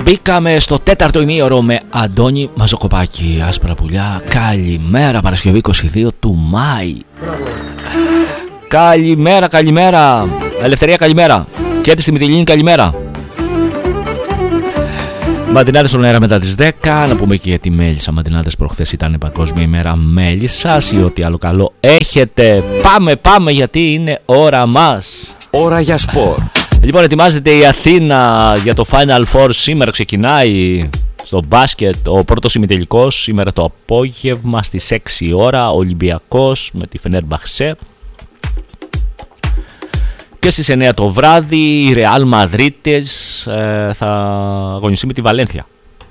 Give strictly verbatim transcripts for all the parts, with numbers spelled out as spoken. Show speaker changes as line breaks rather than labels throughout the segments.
Μπήκαμε στο τέταρτο ημίωρο με Αντώνη Μαζοκοπάκη. Άσπρα πουλιά. Καλημέρα, Παρασκευή είκοσι δύο του Μάη. Καλημέρα, καλημέρα. Ελευθερία, καλημέρα. Και τη Μυτιλίνη, καλημέρα. Μαντινάδες στον αέρα μετά τις δέκα. Να πούμε και για τη μέλισσα. Μαντινάδες προχθές ήταν Παγκόσμια ημέρα μέλισσας. Ή ό,τι άλλο καλό έχετε. Πάμε, πάμε, γιατί είναι ώρα μας.
Ώρα για σπορ.
Λοιπόν, ετοιμάζεται η Αθήνα για το Final Four. Σήμερα ξεκινάει στο μπάσκετ ο πρώτος ημιτελικός. Σήμερα το απόγευμα στις έξι η ώρα. Ολυμπιακός με τη Φενέρμπαχτσε. Και στις εννιά το βράδυ η Ρεάλ Μαδρίτης ε, θα αγωνιστεί με τη Βαλένθια.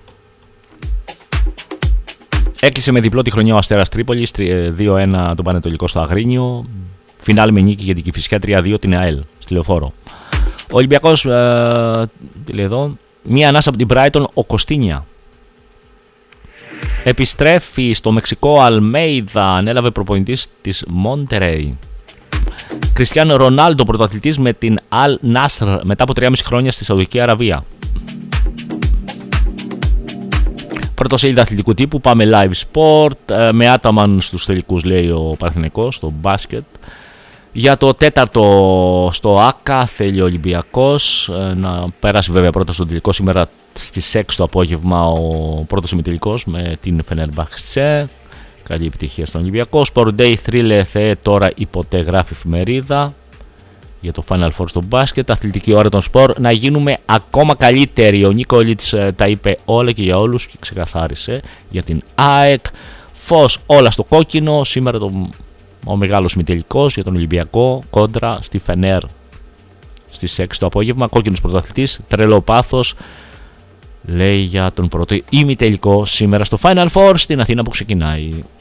Έκλεισε με διπλό τη χρονιά ο Αστέρας Τρίπολης, δύο ένα τον Πανετολικό στο Αγρίνιο. Φινάλ με νίκη για την Κηφισιά, τρία δύο την ΑΕΛ στη Λεωφόρο. Ο Ολυμπιακός, ε, τι λέει εδώ, μία ανάσα από την Brighton, ο Κωστίνια. Επιστρέφει στο Μεξικό Αλμέιδα, ανέλαβε προπονητής της Μοντερέι. Κριστιάνο Ρονάλντο, πρωταθλητής με την Αλ Νάσρ μετά από τρία και μισό χρόνια στη Σαουδική Αραβία. Πρωτοσέλιδα αθλητικού τύπου, πάμε live sport, με Άταμαν στους τελικούς, λέει ο Παναθηναϊκός στο μπάσκετ. Για το τέταρτο στο ΆΚΑ θέλει ο Ολυμπιακός να περάσει βέβαια πρώτα στον τελικό. Σήμερα στις έξι το απόγευμα ο πρώτος ημιτελικός με την Φενέρμπαχτσε. Καλή επιτυχία στον Ολυμπιακό. Sport Day Thriller Θεέ τώρα υποτέ, γράφει εφημερίδα για το Final Four στο μπάσκετ. Αθλητική ώρα των σπορ. Να γίνουμε ακόμα καλύτεροι. Ο Νίκολιτς τα είπε όλα και για όλους και ξεκαθάρισε για την ΑΕΚ. Φως όλα στο κόκκινο. Σήμερα το, ο μεγάλος ημιτελικός για τον Ολυμπιακό κόντρα στη Φενέρ στις έξι το απόγευμα. Κόκκινος πρωταθλητής. Τρελό πάθος. Λέει για τον πρώτο ημιτελικό σήμερα στο Final Four στην Αθήνα που ξεκινάει.